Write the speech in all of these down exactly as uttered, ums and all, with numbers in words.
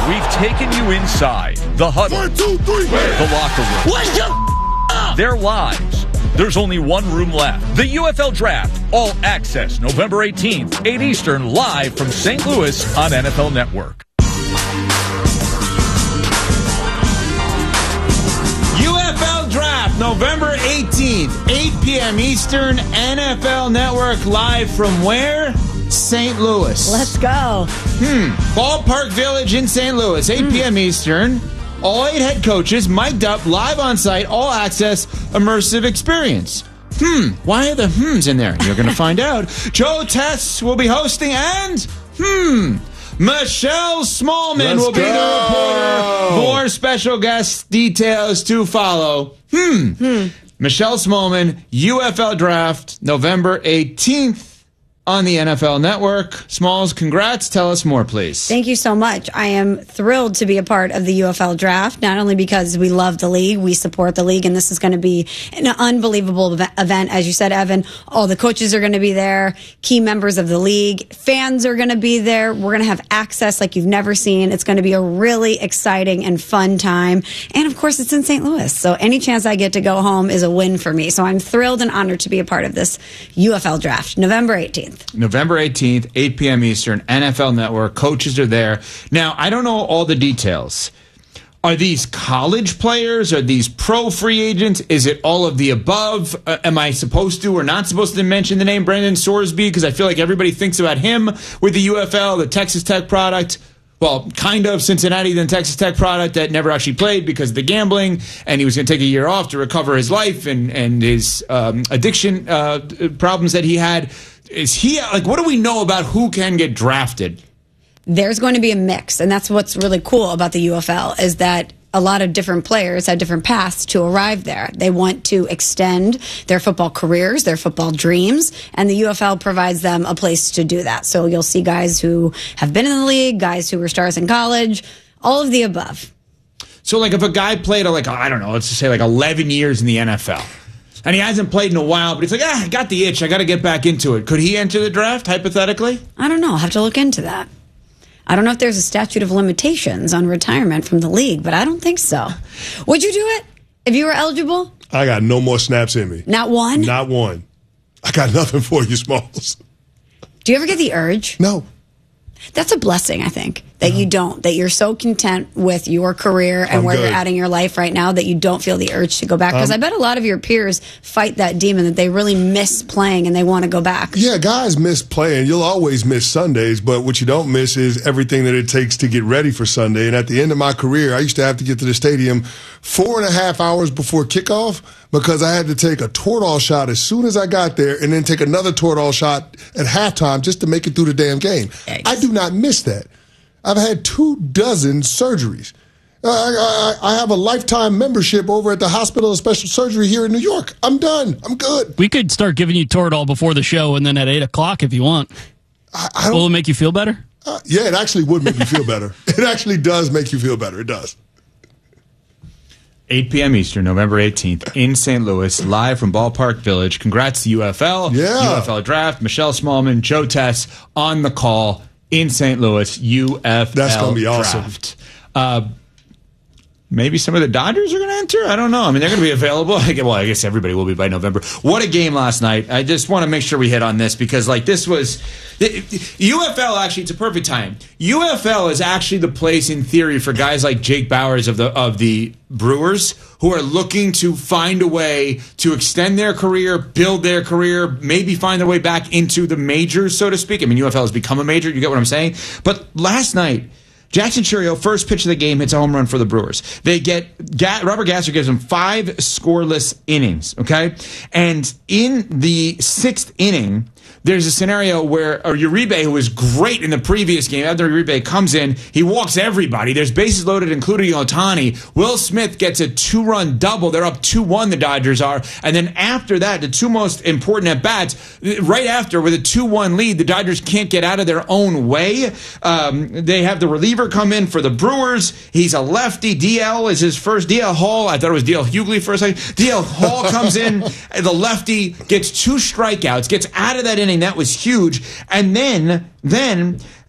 We've taken you inside the huddle, One, two, three. the locker room, What's up? their lives. There's only one room left. The U F L Draft, all access, November eighteenth, eight Eastern, live from Saint Louis on N F L Network. U F L Draft, November eighteenth, eight p.m. Eastern, N F L Network, live from where? Saint Louis. Let's go. Hmm. Ballpark Village in Saint Louis, eight p.m. Eastern. All eight head coaches mic'd up, live on site, all access, immersive experience. Hmm. Why are the hmms in there? You're going to find out. Joe Tess will be hosting, and hmm. Michelle Smallman Let's will be go. the reporter. More special guest details to follow. Hmm. Hmm. Michelle Smallman, U F L Draft, November eighteenth on the N F L Network. Smalls, congrats. Tell us more, please. Thank you so much. I am thrilled to be a part of the U F L Draft, not only because we love the league, we support the league, and this is going to be an unbelievable event. As you said, Evan, all the coaches are going to be there, key members of the league, fans are going to be there. We're going to have access like you've never seen. It's going to be a really exciting and fun time. And of course, it's in Saint Louis. So any chance I get to go home is a win for me. So I'm thrilled and honored to be a part of this U F L Draft, November eighteenth. November eighteenth, eight p.m. Eastern, N F L Network. Coaches are there. Now, I don't know all the details. Are these college players? Are these pro free agents? Is it all of the above? Uh, am I supposed to or not supposed to mention the name Brandon Sorsby? Because I feel like everybody thinks about him with the U F L, the Texas Tech product. Well, kind of Cincinnati, then Texas Tech product that never actually played because of the gambling, and he was going to take a year off to recover his life and, and his um, addiction uh, problems that he had. Is he, like, what do we know about who can get drafted? There's going to be a mix, and that's what's really cool about the U F L is that a lot of different players have different paths to arrive there. They want to extend their football careers, their football dreams, and the U F L provides them a place to do that. So you'll see guys who have been in the league, guys who were stars in college, all of the above. So, like, if a guy played, like, I don't know, let's just say, like, eleven years in the N F L, and he hasn't played in a while, but he's like, ah, I got the itch, I got to get back into it. Could he enter the draft, hypothetically? I don't know. I'll have to look into that. I don't know if there's a statute of limitations on retirement from the league, but I don't think so. Would you do it if you were eligible? I got no more snaps in me. Not one? Not one. I got nothing for you, Smalls. Do you ever get the urge? No. That's a blessing, I think, that you don't, that you're so content with your career and I'm where good. you're at in your life right now that you don't feel the urge to go back. Because Um, I bet a lot of your peers fight that demon that they really miss playing and they want to go back. Yeah, guys miss playing. You'll always miss Sundays, but what you don't miss is everything that it takes to get ready for Sunday. And at the end of my career, I used to have to get to the stadium four and a half hours before kickoff because I had to take a Toradol shot as soon as I got there and then take another Toradol shot at halftime just to make it through the damn game. Yikes. I do not miss that. I've had two dozen surgeries. Uh, I, I, I have a lifetime membership over at the Hospital of Special Surgery here in New York. I'm done. I'm good. We could start giving you Toradol before the show and then at eight o'clock if you want. I, I don't, Will it make you feel better? Uh, yeah, it actually would make you feel better. It actually does make you feel better. It does. eight p.m. Eastern, November eighteenth, in Saint Louis, live from Ballpark Village. Congrats to U F L, Yeah. U F L Draft, Michelle Smallman, Joe Tess on the call in Saint Louis, U F L That's gonna be awesome. Draft. Uh, maybe some of the Dodgers are going to enter? I don't know. I mean, they're going to be available. Well, I guess everybody will be by November. What a game last night. I just want to make sure we hit on this because, like, this was... U F L, actually, it's a perfect time. U F L is actually the place, in theory, for guys like Jake Bowers of the of the Brewers who are looking to find a way to extend their career, build their career, maybe find their way back into the majors, so to speak. I mean, U F L has become a major. You get what I'm saying? But last night... Jackson Chourio, first pitch of the game, hits a home run for the Brewers. They get, Robert Gasser gives them five scoreless innings, okay? And in the sixth inning, there's a scenario where Uribe, who was great in the previous game, after Uribe comes in, he walks everybody. There's bases loaded, including Ohtani. Will Smith gets a two-run double. They're up two one, the Dodgers are. And then after that, the two most important at-bats, right after, with a two one lead, the Dodgers can't get out of their own way. Um, they have the reliever come in for the Brewers. He's a lefty. D L is his first. D L Hall, I thought it was D L Hughley for a second. D L Hall comes in. The lefty gets two strikeouts, gets out of that inning. That was huge. And then, then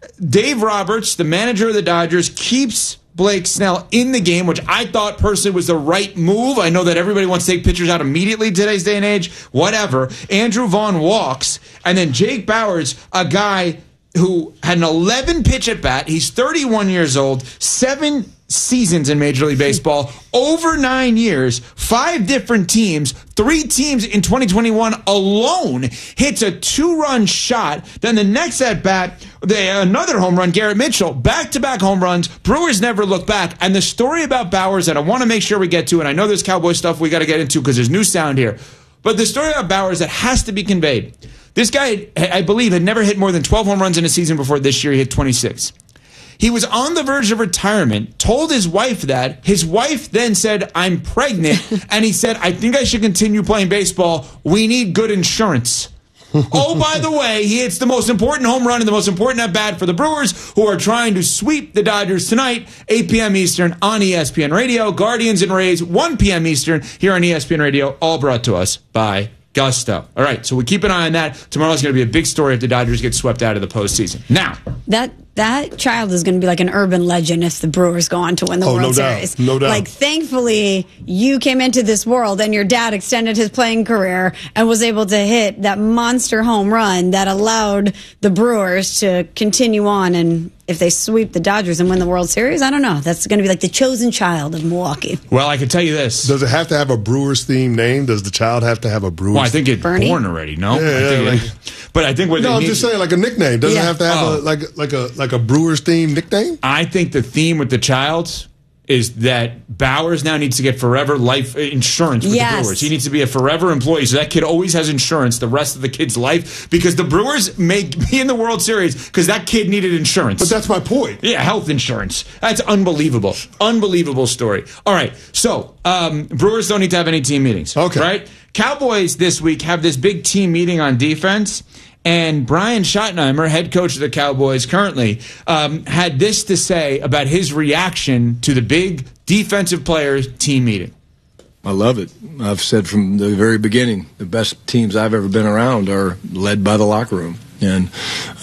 Dave Roberts, the manager of the Dodgers, keeps Blake Snell in the game, which I thought personally was the right move. I know that everybody wants to take pitchers out immediately in today's day and age. Whatever. Andrew Vaughn walks, and then Jake Bauers, a guy who had an eleven pitch at bat. He's thirty-one years old, seven seasons in Major League Baseball, over nine years, five different teams, three teams in twenty twenty-one alone, hits a two-run shot. Then the next at bat, they, another home run, Garrett Mitchell, back-to-back home runs. Brewers never look back. And the story about Bauers that I want to make sure we get to, and I know there's Cowboy stuff we got to get into because there's new sound here, but the story about Bauers that has to be conveyed. This guy, I believe, had never hit more than twelve home runs in a season before. This year he hit twenty-six. He was on the verge of retirement, told his wife that. His wife then said, I'm pregnant. And he said, I think I should continue playing baseball. We need good insurance. Oh, by the way, he hits the most important home run and the most important at-bat for the Brewers, who are trying to sweep the Dodgers tonight, eight p.m. Eastern on E S P N Radio. Guardians and Rays, one p.m. Eastern here on E S P N Radio, all brought to us by Gusto. All right, so we keep an eye on that. Tomorrow's going to be a big story if the Dodgers get swept out of the postseason. Now, that that child is going to be like an urban legend if the Brewers go on to win the oh, World no Series. Doubt. No doubt. Like, thankfully, you came into this world and your dad extended his playing career and was able to hit that monster home run that allowed the Brewers to continue on. And if they sweep the Dodgers and win the World Series, I don't know. That's going to be like the chosen child of Milwaukee. Well, I can tell you this. Does it have to have a Brewers themed name? Does the child have to have a Brewers? Well, I think it's Bernie? born already. No, Yeah, I yeah, think like- it, but I think what No, they I'm need, just saying, like a nickname. Doesn't Yeah. it have to have Oh. a like like a like a Brewers themed nickname? I think the theme with the child is that Bauers now needs to get forever life insurance with Yes. the Brewers. He needs to be a forever employee, so that kid always has insurance the rest of the kid's life, because the Brewers may be in the World Series because that kid needed insurance. But that's my point. Yeah, health insurance. That's unbelievable. Unbelievable story. All right, so um, Brewers don't need to have any team meetings. Okay. Right? Cowboys this week have this big team meeting on defense, and Brian Schottenheimer, head coach of the Cowboys currently, um, had this to say about his reaction to the big defensive players team meeting. I love it. I've said from the very beginning, the best teams I've ever been around are led by the locker room. And,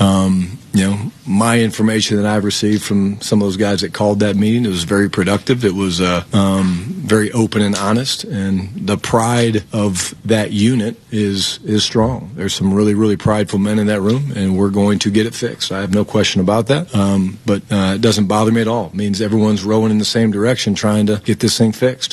um, you know, my information that I've received from some of those guys that called that meeting, it was very productive. It was uh, um, very open and honest. And the pride of that unit is is strong. There's some really, really prideful men in that room, and we're going to get it fixed. I have no question about that. Um, but uh, it doesn't bother me at all. It means everyone's rowing in the same direction trying to get this thing fixed.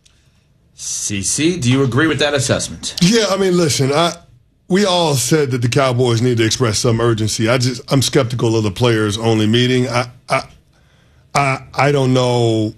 C C, do you agree with that assessment? Yeah, I mean, listen, I we all said that the Cowboys need to express some urgency. I just I'm skeptical of the players only meeting. I I I, I don't know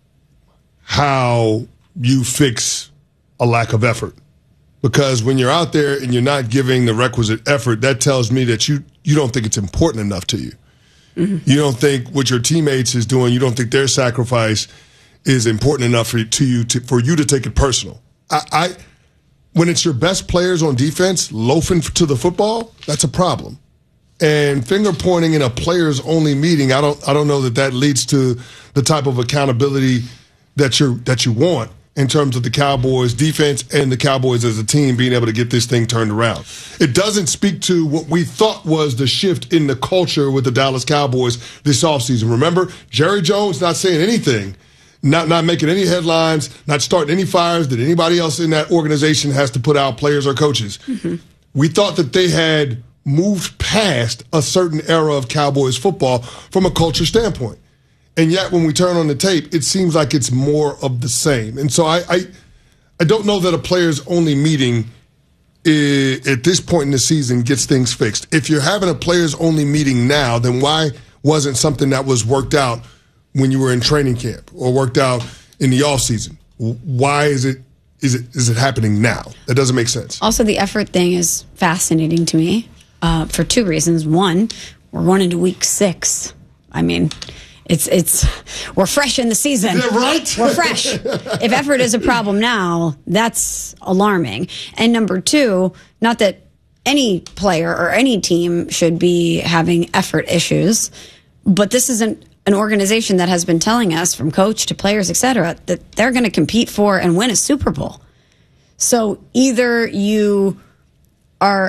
how you fix a lack of effort, because when you're out there and you're not giving the requisite effort, that tells me that you you don't think it's important enough to you. Mm-hmm. You don't think what your teammates is doing, you don't think their sacrifice is important enough for you, to you to, for you to take it personal. I, I when it's your best players on defense loafing to the football, that's a problem. And finger pointing in a players only meeting, I don't I don't know that that leads to the type of accountability that you that you want in terms of the Cowboys defense and the Cowboys as a team being able to get this thing turned around. It doesn't speak to what we thought was the shift in the culture with the Dallas Cowboys this offseason. Remember, Jerry Jones not saying anything, not not making any headlines, not starting any fires that anybody else in that organization has to put out, players or coaches. Mm-hmm. We thought that they had moved past a certain era of Cowboys football from a culture standpoint. And yet when we turn on the tape, it seems like it's more of the same. And so I I, I don't know that a players-only meeting is, at this point in the season gets things fixed. If you're having a players-only meeting now, then why wasn't something that was worked out when you were in training camp or worked out in the offseason? Why is it is it is it happening now? That doesn't make sense. Also, the effort thing is fascinating to me uh, for two reasons. One, we're going into week six. I mean, it's it's we're fresh in the season. Yeah, right? We're fresh. If effort is a problem now, that's alarming. And number two, not that any player or any team should be having effort issues, but this isn't an organization that has been telling us, from coach to players, et cetera, that they're going to compete for and win a Super Bowl. So either you are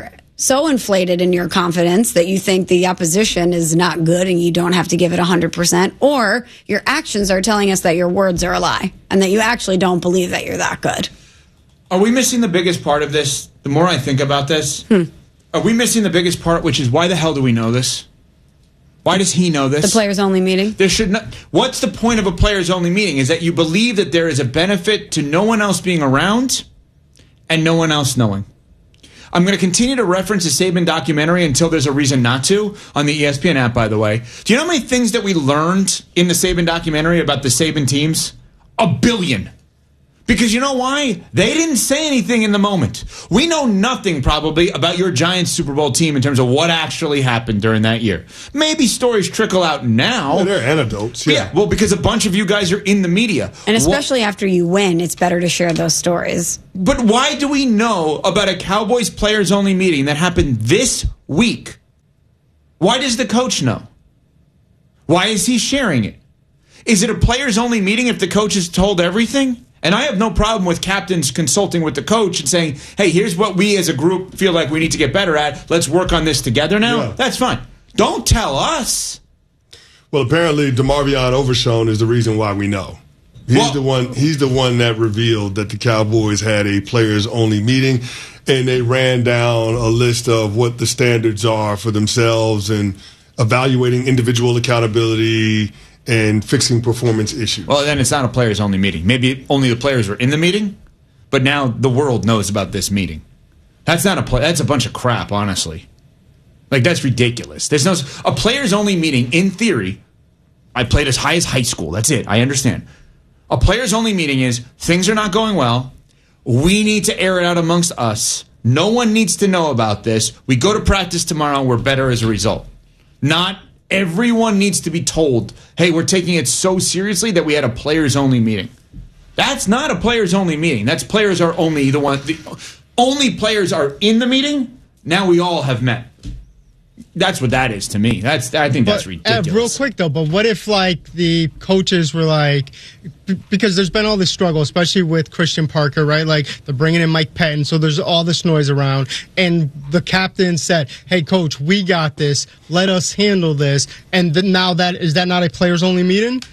so inflated in your confidence that you think the opposition is not good and you don't have to give it one hundred percent, or your actions are telling us that your words are a lie and that you actually don't believe that you're that good. Are we missing the biggest part of this? The more I think about this, hmm. are we missing the biggest part, which is why the hell do we know this? Why does he know this? The players-only meeting? There should not. What's the point of a players-only meeting? Is that you believe that there is a benefit to no one else being around and no one else knowing. I'm going to continue to reference the Saban documentary until there's a reason not to, on the E S P N app, by the way. Do you know how many things that we learned in the Saban documentary about the Saban teams? A billion. Because you know why? They didn't say anything in the moment. We know nothing, probably, about your Giants Super Bowl team in terms of what actually happened during that year. Maybe stories trickle out now. Yeah, they're anecdotes. Yeah. yeah, well, because a bunch of you guys are in the media. And especially what, after you win, it's better to share those stories. But why do we know about a Cowboys players-only meeting that happened this week? Why does the coach know? Why is he sharing it? Is it a players-only meeting if the coach has told everything? And I have no problem with captains consulting with the coach and saying, hey, here's what we as a group feel like we need to get better at. Let's work on this together now. Yeah. That's fine. Don't tell us. Well, apparently DeMarvion Overshown is the reason why we know. He's well, the one he's the one that revealed that the Cowboys had a players-only meeting, and they ran down a list of what the standards are for themselves and evaluating individual accountability and fixing performance issues. Well, then it's not a players-only meeting. Maybe only the players were in the meeting, but now the world knows about this meeting. That's not a play. That's a bunch of crap, honestly. Like, that's ridiculous. There's no a players-only meeting. In theory, I played as high as high school. That's it. I understand. A players-only meeting is things are not going well. We need to air it out amongst us. No one needs to know about this. We go to practice tomorrow. We're better as a result. Not. Everyone needs to be told, hey, we're taking it so seriously that we had a players-only meeting. That's not a players-only meeting. That's players are only the one. The only players are in the meeting. Now we all have met. That's what that is to me. That's I think but, that's ridiculous. Uh, real quick though, but what if like the coaches were like, b- because there's been all this struggle, especially with Christian Parker, right? Like they're bringing in Mike Pettin, so there's all this noise around, and the captain said, "Hey, coach, we got this. Let us handle this." And then now that is that not a players only meeting?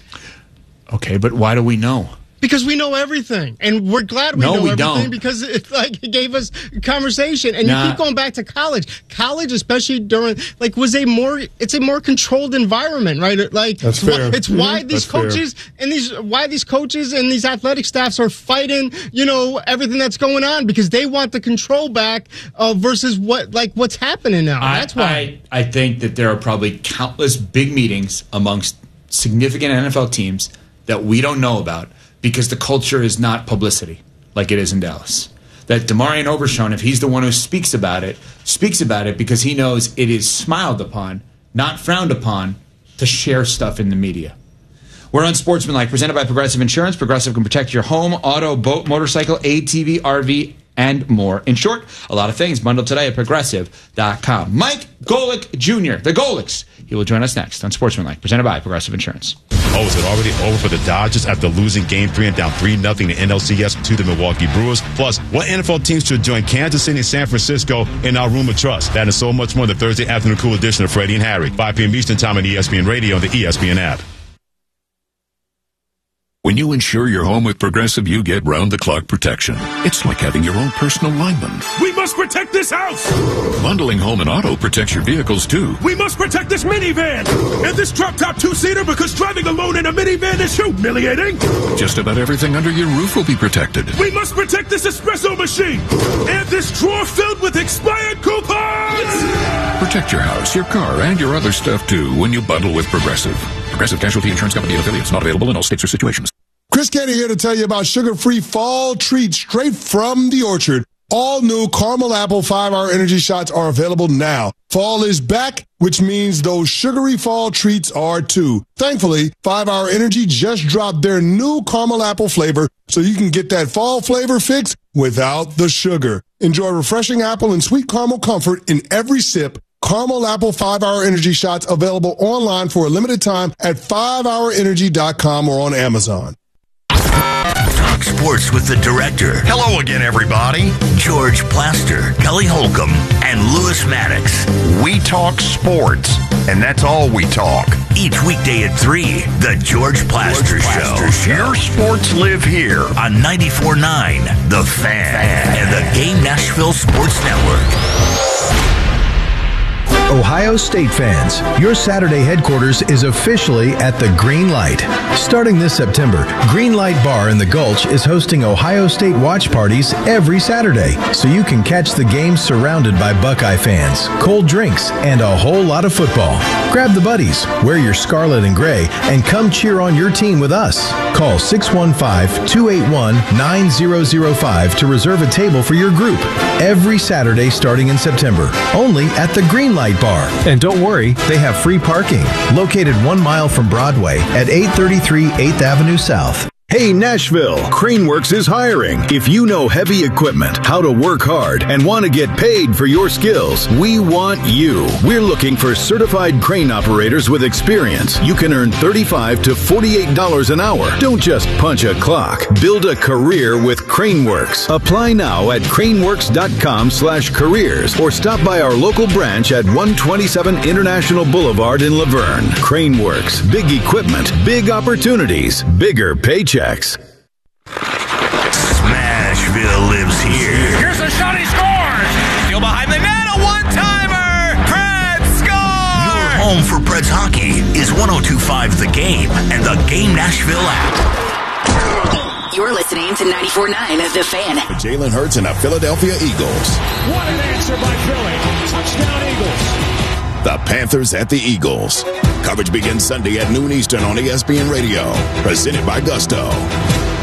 Okay, but why do we know? Because we know everything, and we're glad we no, know we everything don't. because it like it gave us conversation. And nah. you keep going back to college. College, especially during like, was a more it's a more controlled environment, right? Like That's it's, fair. Why, it's why mm-hmm. these That's coaches fair. and these why these coaches and these athletic staffs are fighting, you know, everything that's going on because they want the control back uh, versus what like what's happening now. I, that's why I, I think that there are probably countless big meetings amongst significant N F L teams that we don't know about. Because the culture is not publicity like it is in Dallas. That DeMarvion Overshown, if he's the one who speaks about it, speaks about it because he knows it is smiled upon, not frowned upon, to share stuff in the media. We're Unsportsmanlike, presented by Progressive Insurance. Progressive can protect your home, auto, boat, motorcycle, A T V, R V, and more. In short, a lot of things bundled today at Progressive dot com. Mike Golic Junior, the Golics. He will join us next on Sportsmanlike, presented by Progressive Insurance. Oh, is it already over for the Dodgers after losing Game three and down three nothing to N L C S to the Milwaukee Brewers? Plus, what N F L teams should join Kansas City and San Francisco in our Room of Trust? That and so much more in the Thursday afternoon cool edition of Freddie and Harry, five p.m. Eastern Time on E S P N Radio and the E S P N app. When you insure your home with Progressive, you get round-the-clock protection. It's like having your own personal lineman. We must protect this house! Bundling home and auto protects your vehicles, too. We must protect this minivan! And this drop-top two-seater because driving alone in a minivan is humiliating! Just about everything under your roof will be protected. We must protect this espresso machine! And this drawer filled with expired coupons! Protect your house, your car, and your other stuff, too, when you bundle with Progressive. Progressive Casualty Insurance Company and affiliates. Not available in all states or situations. Chris Kenny here to tell you about sugar-free fall treats straight from the orchard. All new caramel apple five-hour energy shots are available now. Fall is back, which means those sugary fall treats are too. Thankfully, five-hour Energy just dropped their new caramel apple flavor, so you can get that fall flavor fix without the sugar. Enjoy refreshing apple and sweet caramel comfort in every sip. Caramel Apple five-hour Energy shots available online for a limited time at five hour energy dot com or on Amazon. Talk Sports with the director. Hello again, everybody. George Plaster, Kelly Holcomb, and Lewis Maddox. We talk sports, and that's all we talk. Each weekday at three, The George Plaster, George Plaster Show. Show. Your sports live here on ninety-four point nine The Fan, Fan and the Game Nashville Sports Network. Ohio State fans, your Saturday headquarters is officially at the Green Light. Starting this September, Green Light Bar in the Gulch is hosting Ohio State watch parties every Saturday, so you can catch the game surrounded by Buckeye fans, cold drinks, and a whole lot of football. Grab the buddies, wear your scarlet and gray, and come cheer on your team with us. Call six one five, two eight one, nine zero zero five to reserve a table for your group every Saturday starting in September, only at the Green Light Bar. And don't worry, they have free parking, located one mile from Broadway at eight thirty-three eighth Avenue South. Hey Nashville, Craneworks is hiring. If you know heavy equipment, how to work hard, and want to get paid for your skills, we want you. We're looking for certified crane operators with experience. You can earn thirty-five to forty-eight dollars an hour. Don't just punch a clock. Build a career with Craneworks. Apply now at craneworks.com slash careers or stop by our local branch at one twenty-seven International Boulevard in Laverne. Craneworks. Big equipment, big opportunities, bigger paychecks. Smashville lives here. Here's a shot, he scores! Still behind the net, a one-timer! Preds score! Your home for Preds hockey is one oh two point five The Game and the Game Nashville app. You're listening to ninety-four point nine The Fan. Jalen Hurts and the Philadelphia Eagles. What an answer by Philly. Touchdown Eagles. The Panthers at the Eagles. Coverage begins Sunday at noon Eastern on E S P N Radio. Presented by Gusto.